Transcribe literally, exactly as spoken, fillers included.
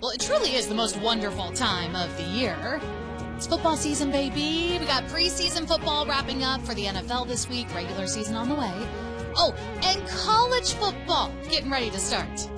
Well, it truly is the most wonderful time of the year. It's football season, baby. We got preseason football wrapping up for the N F L this week, regular season on the way. Oh, and college football getting ready to start.